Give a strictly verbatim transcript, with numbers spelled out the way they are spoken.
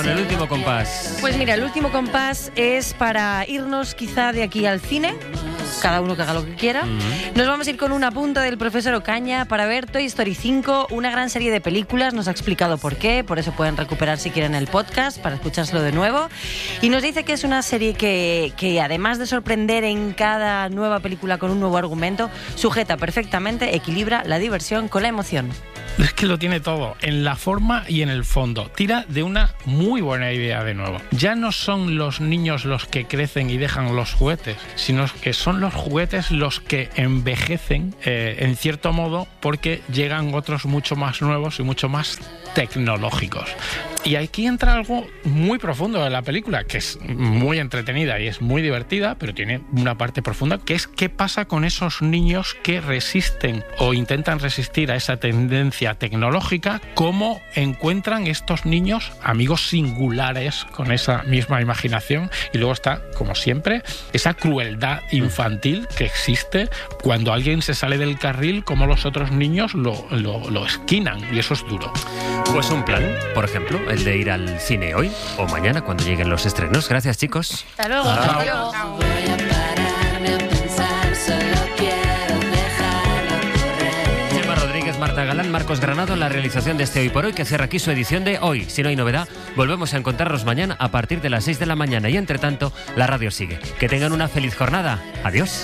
Chon, el último compás. Pues mira, el último compás es para irnos quizá de aquí al cine. Cada uno que haga lo que quiera. Uh-huh. Nos vamos a ir con un apunte del profesor Ocaña para ver Toy Story cinco, una gran serie de películas. Nos ha explicado por qué, por eso pueden recuperar si quieren el podcast para escuchárselo de nuevo. Y nos dice que es una serie que, que además de sorprender en cada nueva película con un nuevo argumento, sujeta perfectamente, equilibra la diversión con la emoción. Es que lo tiene todo, en la forma y en el fondo. Tira de una muy buena idea de nuevo. Ya no son los niños los que crecen y dejan los juguetes, sino que son los juguetes los que envejecen, eh, en cierto modo, porque llegan otros mucho más nuevos y mucho más tecnológicos. Y aquí entra algo muy profundo de la película, que es muy entretenida y es muy divertida, pero tiene una parte profunda, que es qué pasa con esos niños que resisten o intentan resistir a esa tendencia tecnológica, cómo encuentran estos niños amigos singulares con esa misma imaginación. Y luego está, como siempre, esa crueldad infantil que existe cuando alguien se sale del carril, como los otros niños lo, lo, lo esquinan, y eso es duro. Pues un plan, por ejemplo, el de ir al cine hoy o mañana cuando lleguen los estrenos. Gracias, chicos. Hasta luego. Hasta luego. Gemma Rodríguez, Marta Galán, Marcos Granado en la realización de este Hoy por Hoy, que cierra aquí su edición de hoy. Si no hay novedad, volvemos a encontrarnos mañana a partir de las seis de la mañana y entre tanto, la radio sigue. Que tengan una feliz jornada. Adiós.